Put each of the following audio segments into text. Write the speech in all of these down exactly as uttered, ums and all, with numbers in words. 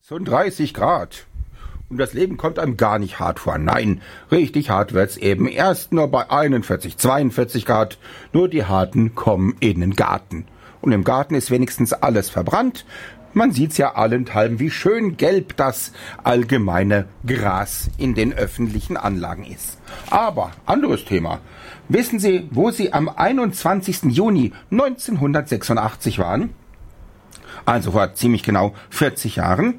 So dreißig Grad. Und das Leben kommt einem gar nicht hart vor. Nein, richtig hart wird's eben erst nur bei einundvierzig, zweiundvierzig Grad. Nur die Harten kommen in den Garten. Und im Garten ist wenigstens alles verbrannt. Man sieht's ja allenthalben, wie schön gelb das allgemeine Gras in den öffentlichen Anlagen ist. Aber, anderes Thema. Wissen Sie, wo Sie am einundzwanzigsten Juni neunzehnhundertsechsundachtzig waren? Also vor ziemlich genau vierzig Jahren.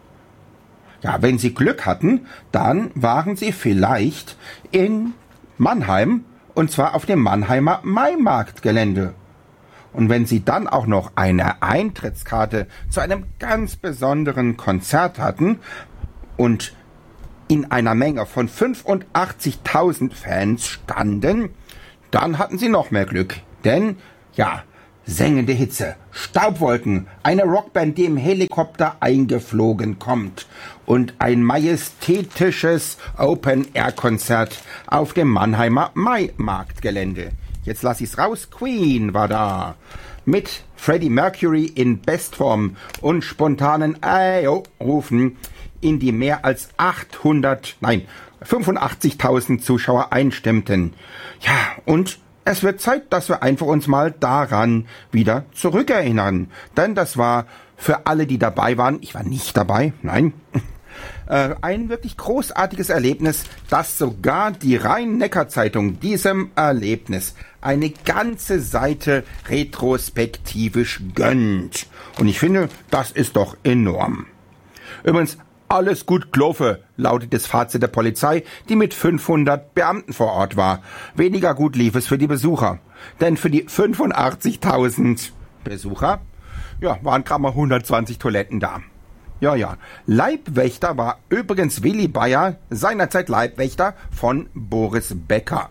Ja, wenn Sie Glück hatten, dann waren Sie vielleicht in Mannheim, und zwar auf dem Mannheimer Maimarktgelände. Und wenn Sie dann auch noch eine Eintrittskarte zu einem ganz besonderen Konzert hatten und in einer Menge von fünfundachtzigtausend Fans standen, dann hatten Sie noch mehr Glück. Denn, ja, sengende Hitze, Staubwolken, eine Rockband, die im Helikopter eingeflogen kommt und ein majestätisches Open-Air-Konzert auf dem Mannheimer Maimarktgelände. Jetzt lass ich's raus, Queen war da. Mit Freddie Mercury in Bestform und spontanen Ayo-Rufen in die mehr als achthundert, nein, fünfundachtzigtausend Zuschauer einstimmten. Ja, und es wird Zeit, dass wir einfach uns mal daran wieder zurückerinnern. Denn das war für alle, die dabei waren, ich war nicht dabei, nein, äh, ein wirklich großartiges Erlebnis, dass sogar die Rhein-Neckar-Zeitung diesem Erlebnis eine ganze Seite retrospektivisch gönnt. Und ich finde, das ist doch enorm. Übrigens, alles gut gelaufen, lautet das Fazit der Polizei, die mit fünfhundert Beamten vor Ort war. Weniger gut lief es für die Besucher. Denn für die fünfundachtzigtausend Besucher, ja, waren gerade mal hundertzwanzig Toiletten da. Ja, ja. Leibwächter war übrigens Willi Bayer, seinerzeit Leibwächter von Boris Becker.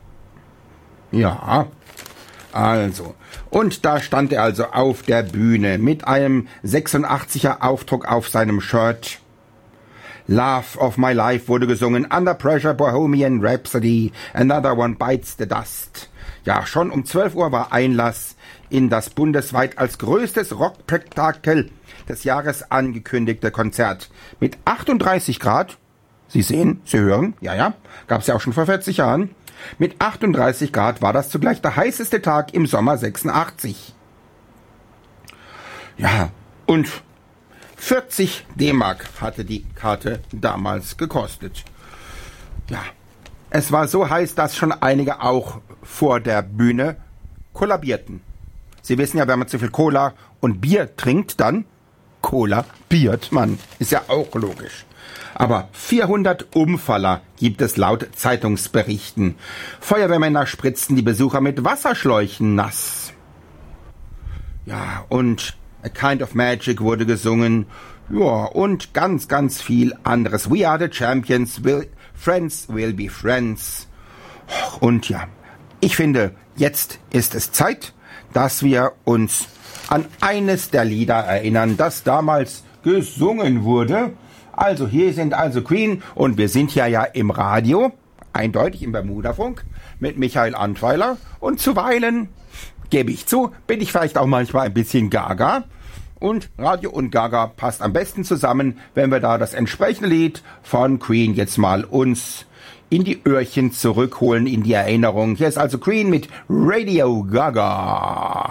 Ja, also. Und da stand er also auf der Bühne mit einem sechsundachtziger Aufdruck auf seinem Shirt. Love of my life wurde gesungen, Under Pressure, Bohemian Rhapsody, Another One Bites the Dust. Ja, schon um zwölf Uhr war Einlass in das bundesweit als größtes Rockspektakel des Jahres angekündigte Konzert. Mit achtunddreißig Grad, Sie sehen, Sie hören, ja, ja, gab's ja auch schon vor vierzig Jahren. Mit achtunddreißig Grad war das zugleich der heißeste Tag im Sommer sechsundachtzig. Ja, und vierzig D-Mark hatte die Karte damals gekostet. Ja, es war so heiß, dass schon einige auch vor der Bühne kollabierten. Sie wissen ja, wenn man zu viel Cola und Bier trinkt, dann kollabiert man. Ist ja auch logisch. Aber vierhundert Umfaller gibt es laut Zeitungsberichten. Feuerwehrmänner spritzten die Besucher mit Wasserschläuchen nass. Ja, und A Kind of Magic wurde gesungen. Ja, und ganz, ganz viel anderes. We are the champions, will, friends will be friends. Und ja, ich finde, jetzt ist es Zeit, dass wir uns an eines der Lieder erinnern, das damals gesungen wurde. Also hier sind also Queen und wir sind ja ja im Radio, eindeutig im Bermudafunk, mit Michael Antweiler und zuweilen, gebe ich zu, bin ich vielleicht auch manchmal ein bisschen gaga. Und Radio und Gaga passt am besten zusammen, wenn wir da das entsprechende Lied von Queen jetzt mal uns in die Öhrchen zurückholen, in die Erinnerung. Hier ist also Queen mit Radio Gaga.